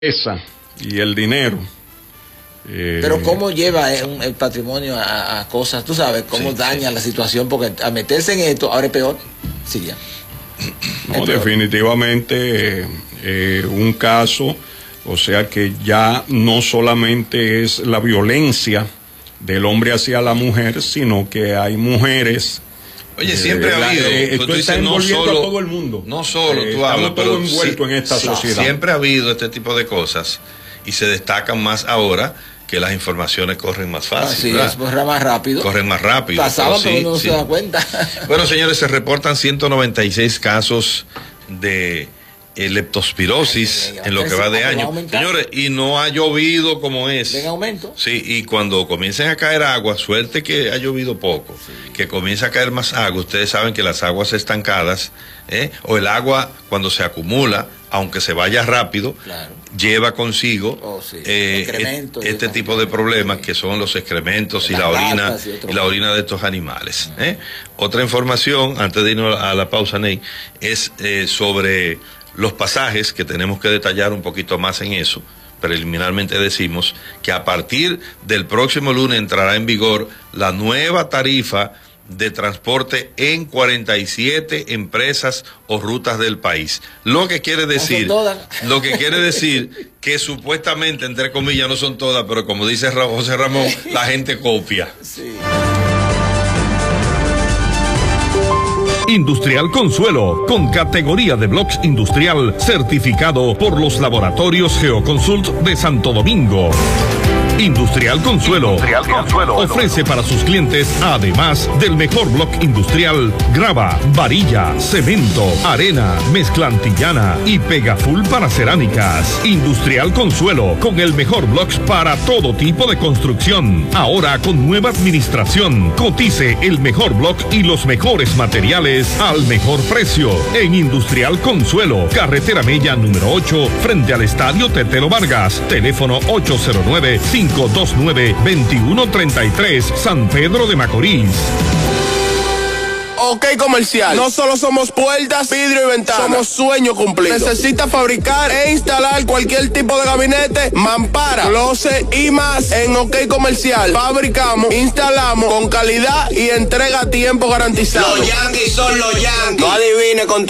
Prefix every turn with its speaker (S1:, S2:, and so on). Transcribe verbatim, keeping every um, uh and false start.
S1: esa y el dinero. Eh,
S2: Pero cómo lleva el, el patrimonio a, a cosas, tú sabes, cómo sí, daña sí. la situación, porque a meterse en esto ahora es peor. Sí, ya.
S1: No, definitivamente eh, un caso, o sea que ya no solamente es la violencia del hombre hacia la mujer, sino que hay mujeres.
S3: Oye, siempre eh, ha habido.
S1: Eh, esto está envolviendo
S3: no solo,
S1: a todo el mundo.
S3: No solo
S1: eh,
S3: tú hablas, pero
S1: envuelto
S3: sí,
S1: en esta
S3: sí,
S1: sociedad.
S3: Siempre ha habido este tipo de cosas y se destacan más ahora que las informaciones corren más fácil.
S2: Ah, sí, corren más rápido.
S3: Corren más rápido.
S2: Pasaba, pero,
S3: sí,
S2: uno no
S3: sí.
S2: se da cuenta.
S3: Bueno, señores, se reportan ciento noventa y seis casos de leptospirosis en lo que va de año. Señores, y no ha llovido como es.
S2: En aumento.
S3: Sí, y cuando comiencen a caer agua, suerte que ha llovido poco, sí. que comienza a caer más agua. Ustedes saben que las aguas estancadas, ¿eh? o el agua cuando se acumula, aunque se vaya rápido, claro. lleva consigo oh, sí. eh, este, este tipo de problemas sí. que son los excrementos y la orina y, y la orina de estos animales. ¿eh? Otra información, antes de irnos a la pausa, Ney, es eh, sobre los pasajes, que tenemos que detallar un poquito más en eso. Preliminarmente decimos que a partir del próximo lunes entrará en vigor la nueva tarifa de transporte en cuarenta y siete empresas o rutas del país. Lo que quiere decir,
S2: no son
S3: lo que quiere decir que supuestamente, entre comillas, no son todas, pero como dice José Ramón, la gente copia.
S2: Sí.
S4: Industrial Consuelo, con categoría de blocks industrial, certificado por los laboratorios Geoconsult de Santo Domingo. Industrial Consuelo, Industrial Consuelo ofrece para sus clientes, además del mejor block industrial, grava, varilla, cemento, arena, mezcla antillana y pegaful para cerámicas. Industrial Consuelo, con el mejor blocks para todo tipo de construcción. Ahora con nueva administración. Cotice el mejor block y los mejores materiales al mejor precio. En Industrial Consuelo, carretera Mella número ocho, frente al Estadio Tetelo Vargas. Teléfono ocho cero nueve, cinco dos nueve, dos uno tres tres, San Pedro de Macorís.
S5: OK Comercial. No solo somos puertas, vidrio y ventanas. Somos sueño cumplido. Necesita fabricar e instalar cualquier tipo de gabinete, mampara, closet y más. En OK Comercial fabricamos, instalamos con calidad y entrega a tiempo garantizado.
S6: Los Yankees son los Yankees.
S5: No adivine con tu